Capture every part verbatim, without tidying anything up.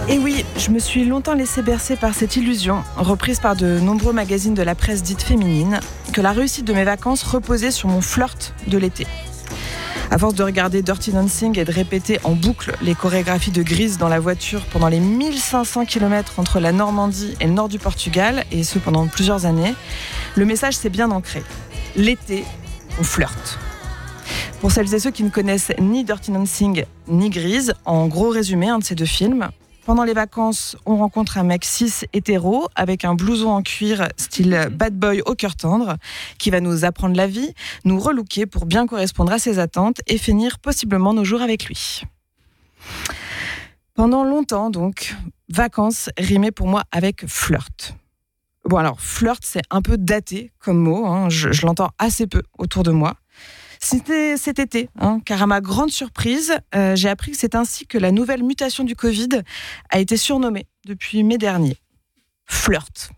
Et oui, je me suis longtemps laissée bercer par cette illusion, reprise par de nombreux magazines de la presse dite féminine, que la réussite de mes vacances reposait sur mon flirt de l'été. À force de regarder Dirty Dancing et de répéter en boucle les chorégraphies de Grease dans la voiture pendant les mille cinq cents kilomètres entre la Normandie et le nord du Portugal, et ce pendant plusieurs années, le message s'est bien ancré. L'été, on flirte. Pour celles et ceux qui ne connaissent ni Dirty Dancing ni Grease, en gros résumé un de ces deux films, pendant les vacances, on rencontre un mec cis hétéro avec un blouson en cuir style bad boy au cœur tendre qui va nous apprendre la vie, nous relooker pour bien correspondre à ses attentes et finir possiblement nos jours avec lui. Pendant longtemps donc, vacances rimait pour moi avec flirt. Bon alors, flirt c'est un peu daté comme mot, hein, je, je l'entends assez peu autour de moi. C'était cet été, hein, car à ma grande surprise, euh, j'ai appris que c'est ainsi que la nouvelle mutation du Covid a été surnommée depuis mai dernier. Flirt.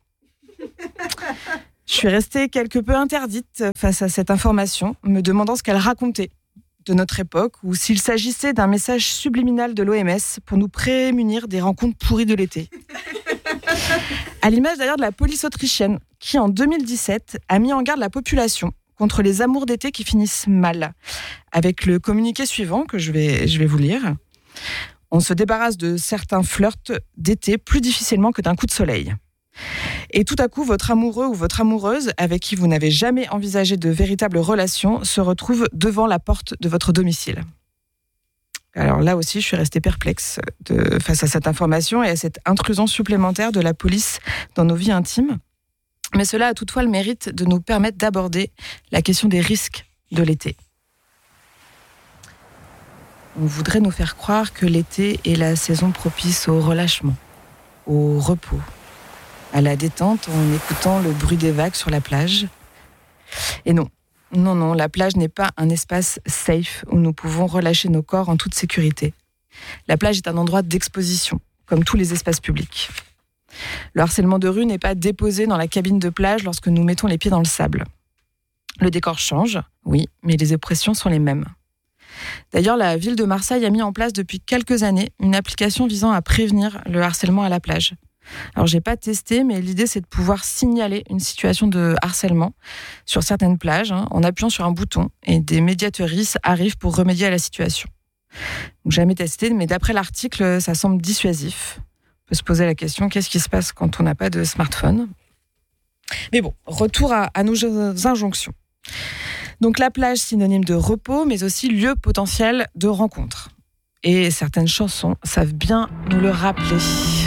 Je suis restée quelque peu interdite face à cette information, me demandant ce qu'elle racontait de notre époque ou s'il s'agissait d'un message subliminal de l'O M S pour nous prémunir des rencontres pourries de l'été. À l'image d'ailleurs de la police autrichienne, qui en deux mille dix-sept a mis en garde la population contre les amours d'été qui finissent mal, avec le communiqué suivant que je vais, je vais vous lire. On se débarrasse de certains flirts d'été plus difficilement que d'un coup de soleil. Et tout à coup, votre amoureux ou votre amoureuse, avec qui vous n'avez jamais envisagé de véritables relations, se retrouve devant la porte de votre domicile. Alors là aussi, je suis restée perplexe de, face à cette information et à cette intrusion supplémentaire de la police dans nos vies intimes. Mais cela a toutefois le mérite de nous permettre d'aborder la question des risques de l'été. On voudrait nous faire croire que l'été est la saison propice au relâchement, au repos, à la détente en écoutant le bruit des vagues sur la plage. Et non, non, non, la plage n'est pas un espace safe où nous pouvons relâcher nos corps en toute sécurité. La plage est un endroit d'exposition, comme tous les espaces publics. Le harcèlement de rue n'est pas déposé dans la cabine de plage lorsque nous mettons les pieds dans le sable. Le décor change, oui, mais les oppressions sont les mêmes. D'ailleurs, la ville de Marseille a mis en place depuis quelques années une application visant à prévenir le harcèlement à la plage. Alors, j'ai pas testé, mais l'idée, c'est de pouvoir signaler une situation de harcèlement sur certaines plages hein, en appuyant sur un bouton et des médiatrices arrivent pour remédier à la situation. Donc, jamais testé, mais d'après l'article, ça semble dissuasif. On peut se poser la question, qu'est-ce qui se passe quand on n'a pas de smartphone ? Mais bon, retour à, à nos injonctions. Donc la plage, synonyme de repos, mais aussi lieu potentiel de rencontre. Et certaines chansons savent bien nous le rappeler.